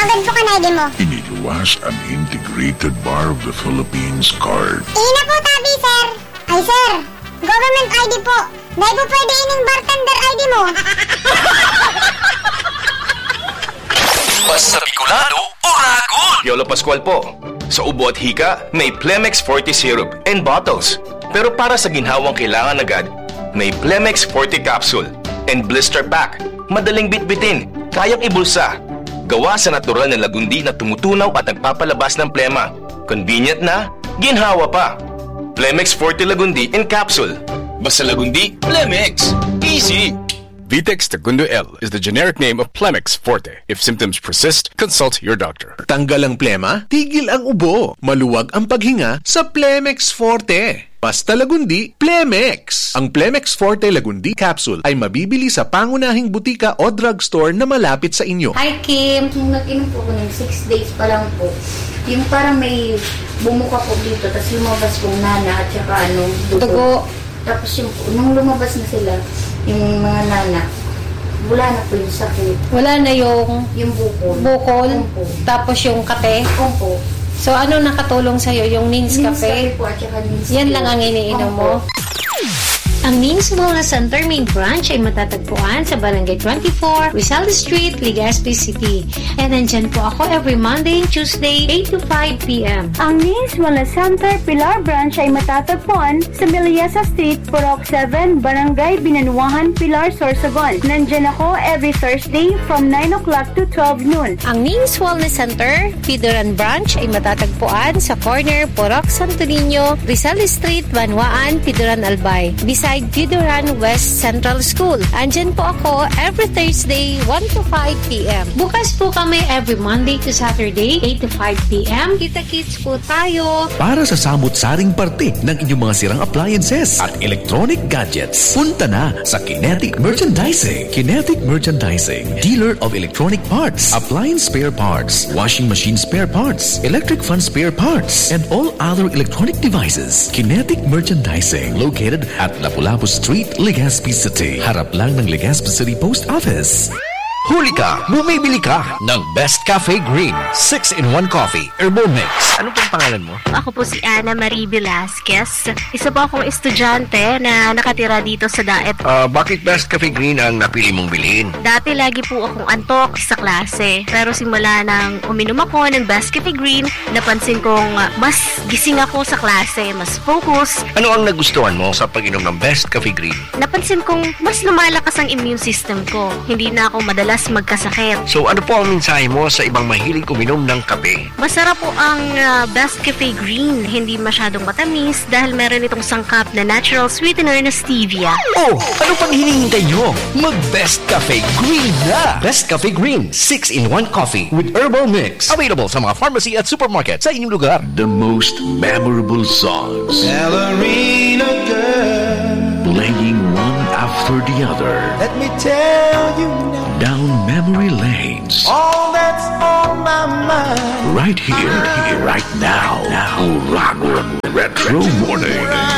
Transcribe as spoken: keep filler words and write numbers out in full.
agad po kan I D mo? Iniluwas ang Integrated Bar of the Philippines card. Ina po, tabi, sir. Ay, sir. Government I D po. Dahil po pwede ining bartender I D mo. Basta Bicolano o Ragon! Yolo Pascual po. Sa ubo at hika, may Plemex Forte Syrup and bottles. Pero para sa ginhawang kailangan agad, may Plemex Forte Capsule and Blister Pack. Madaling bitbitin, kayang ibulsa. Gawa sa natural na lagundi na tumutunaw at nagpapalabas ng plema. Convenient na, ginhawa pa. Plemex Forte Lagundi in Capsule. Basta Lagundi, Plemex. Easy! Vitex Segundo L is the generic name of Plemex Forte. If symptoms persist, consult your doctor. Tanggal ang plema, tigil ang ubo. Maluwag ang paghinga sa Plemex Forte. Basta Lagundi, Plemex. Ang Plemex Forte Lagundi Capsule ay mabibili sa pangunahing butika o drugstore na malapit sa inyo. Hi Kim, nung nag-inom po ko ng six days pa lang po, yung parang may bumuka po dito, tapos lumabas pong nana at saka ano, dugo. dugo. Tapos yung, nung lumabas na sila, yung mga nana, wala na po yung sakit. Wala na yung yung bukol. Bukol. Umpo. Tapos yung kape. Umpo. So ano nakatulong sa'yo? Yung Nins Cafe? Nins Cafe po at saka Nins Yan lang ang iniinom mo? Ang Nins Wellness Center main branch ay matatagpuan sa Barangay twenty-four, Rizal Street, Legazpi City. And nandyan po ako every Monday and Tuesday, eight to five p.m. Ang Nins Wellness Center Pilar branch ay matatagpuan sa Miliasa Street, Purok seven, Barangay Binanuahan, Pilar, Sorsogon. Nandyan ako every Thursday from nine o'clock to twelve noon. Ang Nins Wellness Center, Pidoran branch ay matatagpuan sa corner Purok Santo Niño, Rizal Street, Banwaan, Pidoran Albay. Beside Pidoran West Central School. Andyan po ako every Thursday, one to five p.m. Bukas po kami every Monday to Saturday, eight to five p.m. Kita-kits po tayo. Para sa samut-saring parte ng inyong mga sirang appliances at electronic gadgets, punta na sa Kinetic Merchandising. Kinetic Merchandising, dealer of electronic parts, appliance spare parts, washing machine spare parts, electric fan spare parts, and all other electronic devices. Kinetic Merchandising, located at Lapu-Lapu Street, Legazpi City. Harap lang ng Legazpi City Post Office. Huli ka, bumibili ka ng Best Cafe Green six in one Coffee Herbal Mix. Ano pong pangalan mo? Ako po si Ana Marie Velasquez. Isa po akong estudyante na nakatira dito sa Daet. Uh, bakit Best Cafe Green ang napili mong bilhin? Dati lagi po akong antok sa klase. Pero simula nang uminom ako ng Best Cafe Green, napansin kong mas gising ako sa klase, mas focus. Ano ang nagustuhan mo sa pag-inom ng Best Cafe Green? Napansin kong mas lumalakas ang immune system ko. Hindi na ako madalas magkasakit. So ano po ang mensahe mo sa ibang mahilig uminom ng kape? Masarap po ang uh, Best Cafe Green. Hindi masyadong matamis dahil meron itong sangkap na natural sweetener na stevia. Oh, ano pang hinihintay nyo? Mag Best Cafe Green na! Best Cafe Green six in one Coffee with Herbal Mix. Available sa mga pharmacy at supermarket sa inyong lugar. The most memorable songs. Ballerina girl, playing one after the other. Let me tell you now. Down memory lanes. All that's on my mind. Right here, here, right now. Now. Uragon Retro Morning.